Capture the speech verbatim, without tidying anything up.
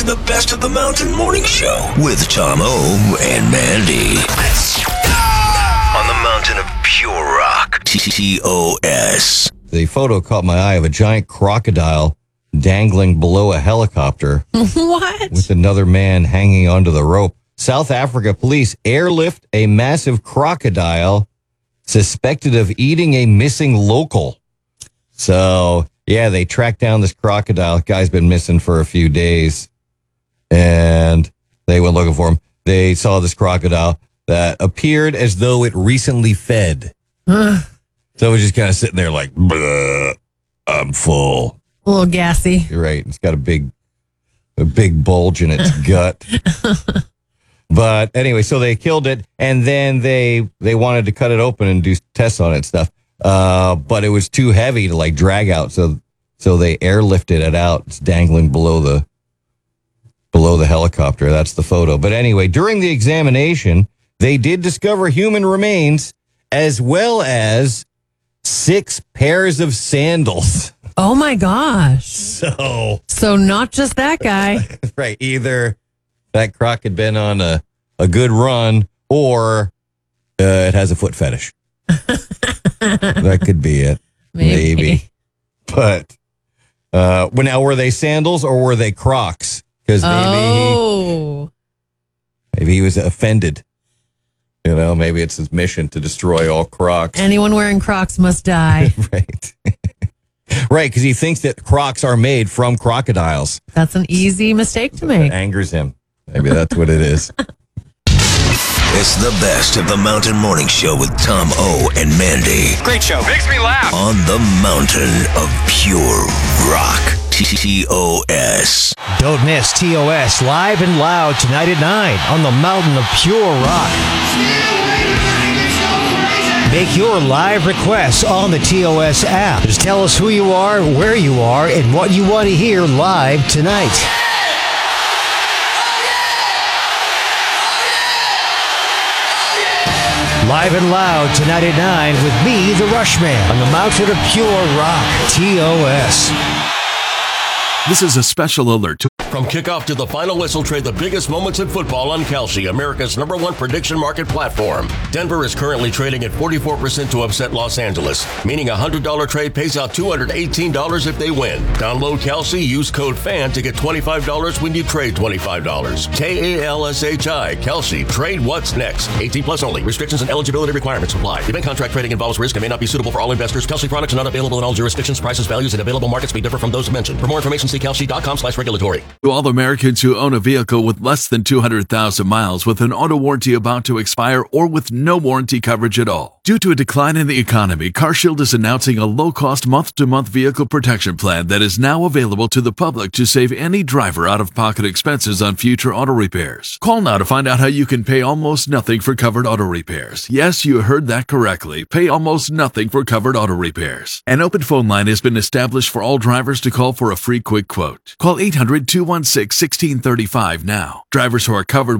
the Best of the Mountain Morning Show with Tom O and Mandy. On the mountain of pure rock. T O S. The photo caught my eye of a giant crocodile dangling below a helicopter. What? With another man hanging onto the rope. South Africa police airlift a massive crocodile suspected of eating a missing local. So, yeah, they tracked down this crocodile. Guy's been missing for a few days. And they went looking for him. They saw this crocodile that appeared as though it recently fed. Uh, so it was just kind of sitting there like, I'm full. a little gassy. You're right. It's got a big, a big bulge in its gut. But anyway, so they killed it, and then they they wanted to cut it open and do tests on it and stuff. Uh, but it was too heavy to like drag out, so so they airlifted it out. It's dangling below the below the helicopter. That's the photo. But anyway, during the examination, they did discover human remains as well as six pairs of sandals. Oh my gosh. So So not just that guy. right, either that croc had been on a, a good run, or uh, it has a foot fetish. That could be it. Maybe. Maybe. But, uh, well, now, were they sandals or were they Crocs? Because maybe, Oh. he, maybe he was offended. You know, maybe it's his mission to destroy all Crocs. Anyone wearing Crocs must die. Right. Right, because he thinks that Crocs are made from crocodiles. That's an easy mistake to It make. angers him. Maybe that's what it is. It's the Best of the Mountain Morning Show with Tom O and Mandy. Great show. Makes me laugh. On the mountain of pure rock. T O S. Don't miss T O S live and loud tonight at nine on the Mountain of Pure Rock. Make your live requests on the T O S app. Just tell us who you are, where you are, and what you want to hear live tonight. Live and loud tonight at nine with me, the Rushman, on the Mountain of Pure Rock, T O S. This is a special alert to From kickoff to the final whistle, trade the biggest moments in football on Kalshi, America's number one prediction market platform. Denver is currently trading at forty-four percent to upset Los Angeles, meaning a one hundred dollars trade pays out two hundred eighteen dollars if they win. Download Kalshi, use code FAN to get twenty-five dollars when you trade twenty-five dollars. K A L S H I, Kalshi. Trade what's next. eighteen plus only. Restrictions and eligibility requirements apply. Event contract trading involves risk and may not be suitable for all investors. Kalshi products are not available in all jurisdictions. Prices, values, and available markets may differ from those mentioned. For more information, see kalshi.com slash regulatory. To all Americans who own a vehicle with less than two hundred thousand miles with an auto warranty about to expire or with no warranty coverage at all. Due to a decline in the economy, CarShield is announcing a low-cost month-to-month vehicle protection plan that is now available to the public to save any driver out-of-pocket expenses on future auto repairs. Call now to find out how you can pay almost nothing for covered auto repairs. Yes, you heard that correctly. Pay almost nothing for covered auto repairs. An open phone line has been established for all drivers to call for a free quick quote. Call eight hundred, two one six, one six three five now. Drivers who are covered